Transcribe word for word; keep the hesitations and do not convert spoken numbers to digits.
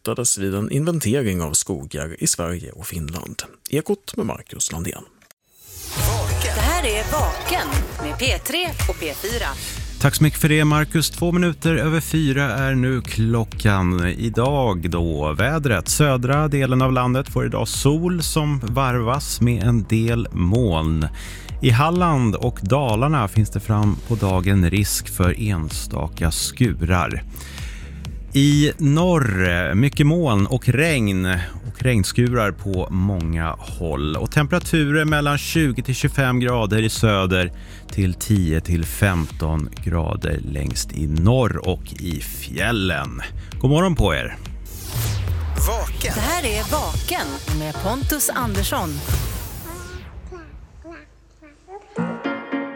hittades vid en inventering av skogar i Sverige och Finland. Ekot med Marcus Landén. Det här är Vaken med P tre och P fyra. Tack så mycket för det, Marcus. Två minuter över fyra är nu klockan. Idag då vädret. Södra delen av landet får idag sol som varvas med en del moln. I Halland och Dalarna finns det fram på dagen risk för enstaka skurar. I norr mycket moln och regn och regnskurar på många håll. Och temperaturer mellan tjugo till tjugofem grader i söder till tio till femton grader längst i norr och i fjällen. God morgon på er! Vaken. Det här är Vaken med Pontus Andersson.